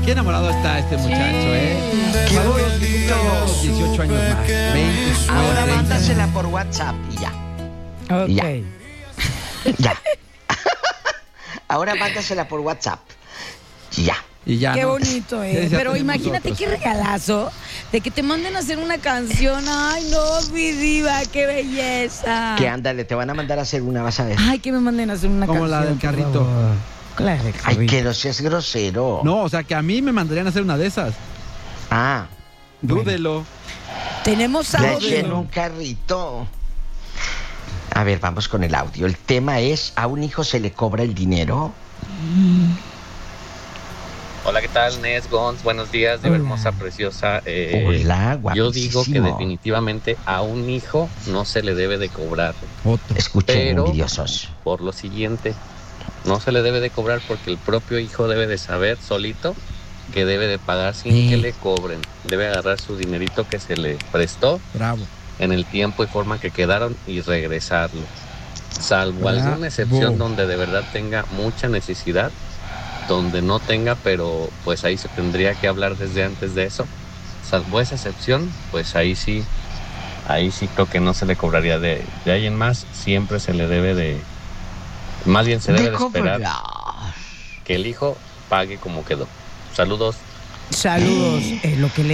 qué enamorado está este muchacho, Qué Saludos, bonito. que cumpla 18 años más. 20, Ahora 30. mándasela por WhatsApp y ya. Ok. Ya. Ya. Ahora mándasela por WhatsApp. Ya. Y ya, Qué ¿no? bonito, Ya Pero tenemos imagínate nosotros. qué regalazo de que te manden a hacer una canción. Ay, no, mi diva, qué belleza. Que ándale, te van a mandar a hacer una, vas a ver. Ay, que me manden a hacer una Como canción. la del por carrito. favor. La del Ay, carrito. que no seas grosero. No, o sea, que a mí me mandarían a hacer una de esas. Ah, Dúdelo. Tenemos le audio. eché en un carrito. A ver, vamos con el audio. El tema es, ¿a un hijo se le cobra el dinero? Hola, ¿qué tal? Nes Gons, buenos días, de Hola. hermosa, preciosa. Hola, Yo digo que guapísimo. definitivamente a un hijo no se le debe de cobrar. Otro. Escuchen, Pero- envidiosos. Por lo siguiente, no se le debe de cobrar porque el propio hijo debe de saber solito que debe de pagar sin Sí. que le cobren. Debe agarrar su dinerito que se le prestó Bravo. en el tiempo y forma que quedaron y regresarlo. Salvo Bravo. alguna excepción donde de verdad tenga mucha necesidad, donde no tenga, pero pues ahí se tendría que hablar desde antes de eso. Salvo esa excepción, pues ahí sí creo que no se le cobraría. De ahí en más, siempre se le debe de, más bien se debe de esperar cobrar. que el hijo pague como quedó. Saludos. Saludos. Lo que